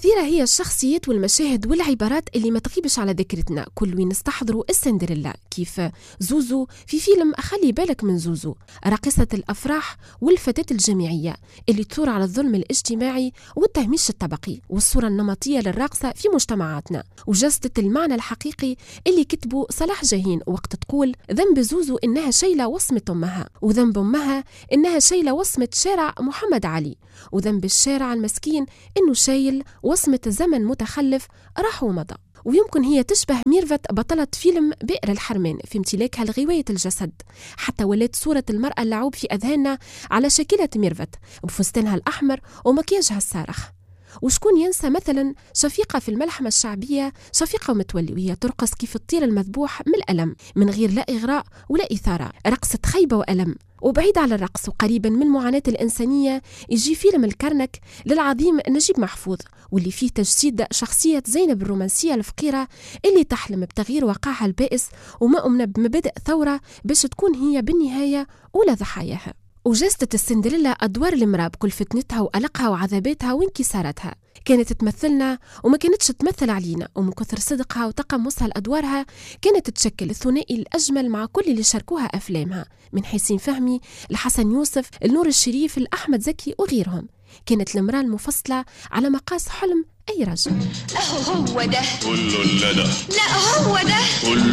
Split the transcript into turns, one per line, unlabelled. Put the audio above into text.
كثيرة هي الشخصيات والمشاهد والعبارات اللي ما تغيبش على ذاكرتنا كل وين نستحضروا السندريلا، كيف زوزو في فيلم خلي بالك من زوزو، راقصة الأفراح والفتاة الجامعية اللي تثور على الظلم الاجتماعي والتهميش الطبقي والصورة النمطية للراقصة في مجتمعاتنا، وجسدت المعنى الحقيقي اللي كتبه صلاح جاهين وقت تقول ذنب زوزو إنها شايلة وصمة أمها، وذنب أمها إنها شايلة وصمة شارع محمد علي، وذنب الشارع المسكين إنه شايل وصمة زمن متخلف راح ومضى. ويمكن هي تشبه ميرفت بطلة فيلم بئر الحرمان في امتلاكها لغواية الجسد، حتى ولات صورة المرأة اللعوب في أذهاننا على شكلة ميرفت بفستانها الأحمر ومكياجها الصارخ. وشكون ينسى مثلا شفيقة في الملحمة الشعبية، شفيقة ومتولي وهي ترقص كيف الطير المذبوح من الألم من غير لا إغراء ولا إثارة، رقصة خيبة وألم. وبعيد على الرقص وقريبا من المعاناة الإنسانية يجي فيلم الكرنك للعظيم نجيب محفوظ، واللي فيه تجسيد شخصية زينب الرومانسية الفقيرة اللي تحلم بتغيير واقعها البائس ومؤمنة بمبادئ ثورة باش تكون هي بالنهاية أولى ضحاياها. وجسدت السندريلا أدوار المرأة بكل فتنتها وقلقها وعذاباتها وانكساراتها، كانت تمثلنا وما كانتش تمثل علينا، ومن كثر صدقها وتقمصها لأدوارها كانت تشكل الثنائي الأجمل مع كل اللي شاركوها أفلامها، من حسين فهمي لحسن يوسف لنور الشريف لأحمد زكي وغيرهم. كانت المرأة المفصلة على مقاس حلم أي رجل.
هو ده
كل لدى
لا هو ده